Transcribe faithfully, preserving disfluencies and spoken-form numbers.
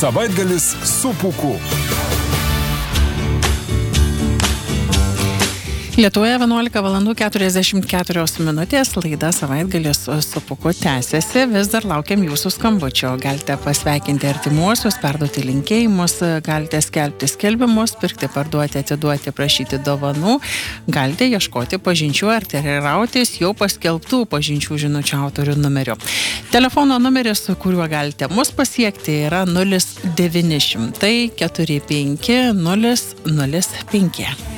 Savaitgalis su Pūku. Lietuvoje vienuolika valandų keturiasdešimt keturios minutės, laida Savaitgalis su Pūku tęsiasi. Vis dar laukiam jūsų skambučio. Galite pasveikinti artimuosius, perduoti linkėjimus, galite skelbti skelbimus, pirkti, parduoti, atiduoti, prašyti dovanų. Galite ieškoti pažinčių ar terirautis jau paskelbtų pažinčių žinučių autorių numerių. Telefono numeris, kuriuo galite mus pasiekti, yra nulis devyni šimtai keturi penki nulis nulis penki.